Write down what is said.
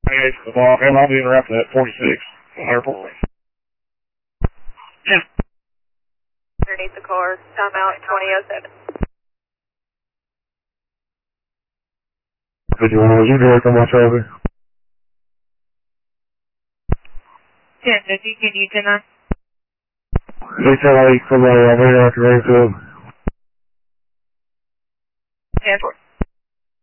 the ball, and I'll be interrupting at 46. Airport. Yeah. Underneath the car, timeout 2007. 51, was you direct on my traffic? 1050, can you deny? They tell me somebody I'm here after Rayfield.